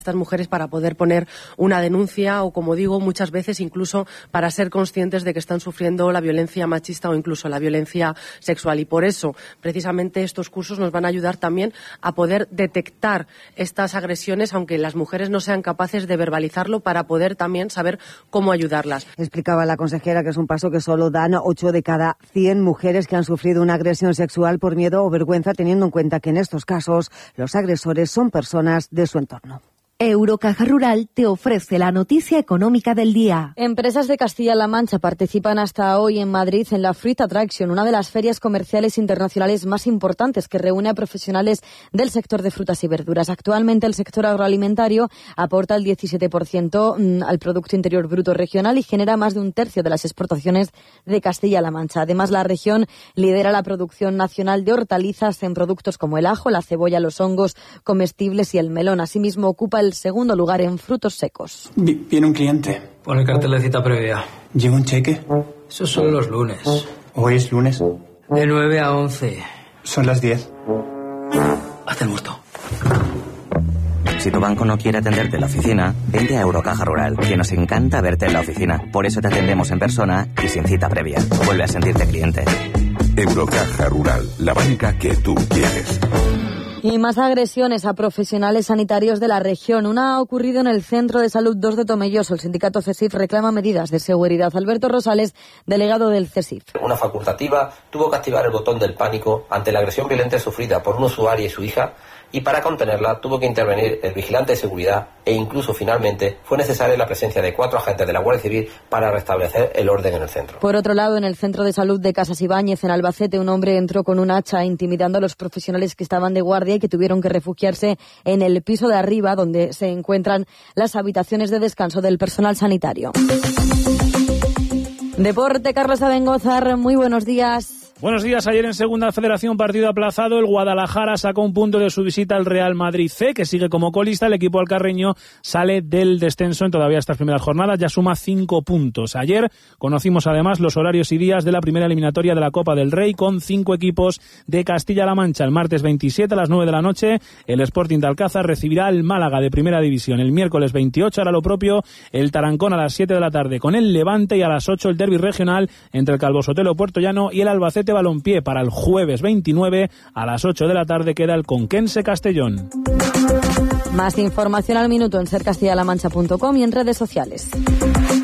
estas mujeres para poder poner una denuncia o, como digo, muchas veces incluso para ser conscientes de que están sufriendo la violencia machista o incluso la violencia sexual. Y por eso, precisamente, estos cursos nos van a ayudar también a poder detectar estas agresiones, aunque las mujeres no sean capaces de verbalizarlo, para poder también saber cómo ayudarlas. Explicaba la consejera que es un paso que solo dan 8 de cada 100 mujeres que han sufrido una agresión sexual por miedo o vergüenza, teniendo en cuenta que en estos casos los agresores son personas de su entorno. Eurocaja Rural te ofrece la noticia económica del día. Empresas de Castilla-La Mancha participan hasta hoy en Madrid en la Fruit Attraction, una de las ferias comerciales internacionales más importantes que reúne a profesionales del sector de frutas y verduras. Actualmente el sector agroalimentario aporta el 17% al Producto Interior Bruto regional y genera más de un tercio de las exportaciones de Castilla-La Mancha. Además, la región lidera la producción nacional de hortalizas en productos como el ajo, la cebolla, los hongos comestibles y el melón. Asimismo, ocupa el segundo lugar en frutos secos. Viene un cliente. Pone cartel de cita previa. ¿Lleva un cheque? Eso son los lunes. ¿Hoy es lunes? De 9 a 11. Son las 10. Haz el muerto. Si tu banco no quiere atenderte en la oficina, vente a Eurocaja Rural, que nos encanta verte en la oficina. Por eso te atendemos en persona y sin cita previa. Vuelve a sentirte cliente. Eurocaja Rural, la banca que tú quieres. Y más agresiones a profesionales sanitarios de la región. Una ha ocurrido en el Centro de Salud 2 de Tomelloso. El sindicato CESIF reclama medidas de seguridad. Alberto Rosales, delegado del CESIF. Una facultativa tuvo que activar el botón del pánico ante la agresión violenta sufrida por un usuario y su hija, y para contenerla tuvo que intervenir el vigilante de seguridad e incluso finalmente fue necesaria la presencia de 4 agentes de la Guardia Civil para restablecer el orden en el centro. Por otro lado, en el Centro de Salud de Casas Ibáñez, en Albacete, un hombre entró con un hacha intimidando a los profesionales que estaban de guardia y que tuvieron que refugiarse en el piso de arriba, donde se encuentran las habitaciones de descanso del personal sanitario. Deporte, Carlos Abengozar, muy buenos días. Buenos días. Ayer en Segunda Federación, partido aplazado. El Guadalajara sacó un punto de su visita al Real Madrid C, que sigue como colista. El equipo alcarreño sale del descenso en todavía estas primeras jornadas. Ya suma 5 puntos. Ayer conocimos además los horarios y días de la primera eliminatoria de la Copa del Rey con 5 equipos de Castilla-La Mancha. El martes 27 a las 9 de la noche, el Sporting de Alcázar recibirá al Málaga de Primera División. El miércoles 28 hará lo propio el Tarancón a las 7 de la tarde con el Levante, y a las 8 el derbi regional entre el Calvo Sotelo Puertollano y el Albacete Balompié. Para el jueves 29 a las 8 de la tarde queda el Conquense Castellón. Más información al minuto en sercastillalamancha.com y en redes sociales.